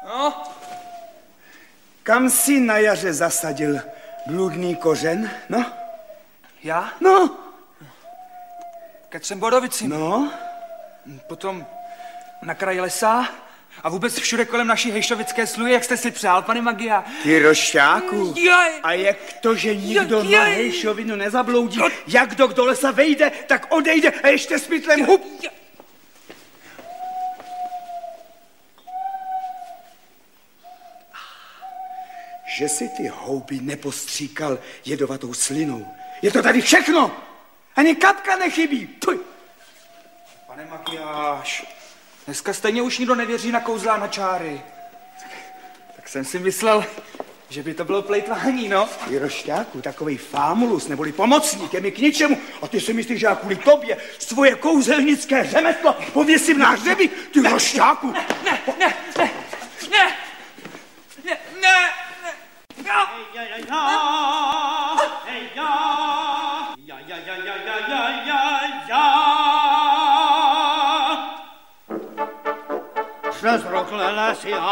No? Kam jsi na jaře zasadil bludný kořen, no? Já? No. Ke třem Bodovicím. No? Potom na kraji lesa a vůbec všude kolem naší hejšovické sluje, jak jste si přál, pane Magia. Ty rošťáku. Jaj. A jak to, že nikdo na hejšovinu nezabloudí, jak kdo do lesa vejde, tak odejde a ještě s pytlem hub. Že si ty houby nepostříkal jedovatou slinou. Je to tady všechno. Ani kapka nechybí. Tuj. Pane Magiáš, dneska stejně už nikdo nevěří na kouzla a na čáry. Tak jsem si myslel, že by to bylo plejtvání, no. Ty rošťáku, takovej fámulus neboli pomocník je mi k ničemu. A ty si myslíš, že já kvůli tobě svoje kouzelnické řemeslo pověsím na hřebík? Ty rošťáku. Ne. Přes rok lesy